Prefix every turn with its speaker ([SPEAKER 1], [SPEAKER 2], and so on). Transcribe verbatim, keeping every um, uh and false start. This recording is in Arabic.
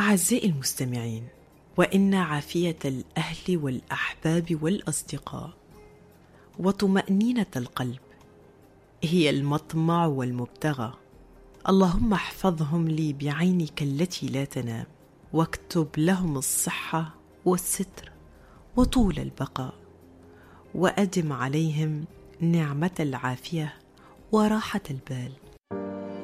[SPEAKER 1] أعزائي المستمعين، وإن عافية الأهل والأحباب والأصدقاء وطمأنينة القلب هي المطمع والمبتغى. اللهم احفظهم لي بعينك التي لا تنام، واكتب لهم الصحة والستر وطول البقاء، وأدم عليهم نعمة العافية وراحة البال.